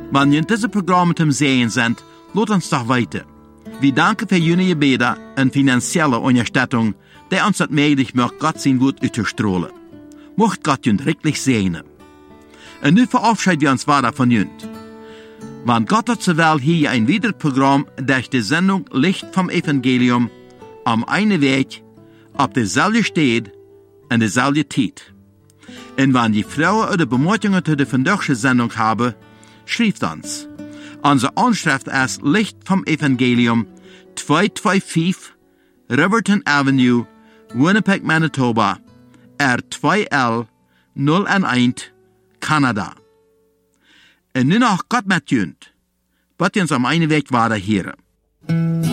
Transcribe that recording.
Wenn ihr diese Programme zum Sehen sind, lasst uns doch weiter. Wir danken für Ihre Gebete und finanzielle Unterstützung, die uns das möglich macht, Gott sein Wort auszustrahlen. Mocht Gott uns wirklich segnen. Und nun verabschieden wir uns weiter von Ihnen. Wann Gott hat zur Welt hier ein weiteres Programm durch die Sendung Licht vom Evangelium am einen Weg, auf derselben Stelle und derselben Zeit. Und wenn die Frauen oder Bemerkungen zu der vandaagse Sendung haben, schreibt uns. Unsere Anschrift ist Licht vom Evangelium, 225 Riverton Avenue, Winnipeg, Manitoba, R2L 011, Kanada. Und nun noch Gott mit uns. Wird uns am einen Weg weiter hören.